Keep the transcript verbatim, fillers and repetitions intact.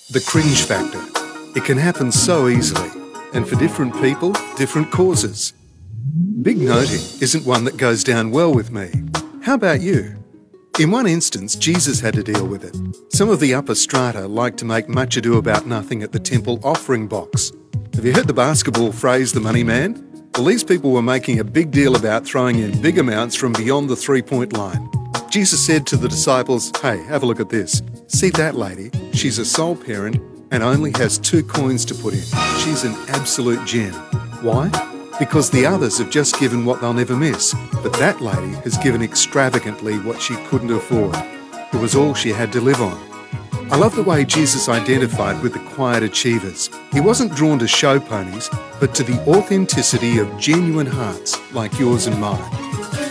The cringe factor. It can happen so easily, and for different people, different causes. Big noting isn't one that goes down well with me. How about you? In one instance, Jesus had to deal with it. Some of the upper strata like to make much ado about nothing at the temple offering box. Have you heard the basketball phrase, the money man? Well, these people were making a big deal about throwing in big amounts from beyond the three-point line. Jesus said to the disciples, "Hey, have a look at this. See that lady? She's a sole parent and only has two coins to put in. She's an absolute gem. Why? Because the others have just given what they'll never miss, but that lady has given extravagantly what she couldn't afford. It was all she had to live on." I love the way Jesus identified with the quiet achievers. He wasn't drawn to show ponies, but to the authenticity of genuine hearts like yours and mine.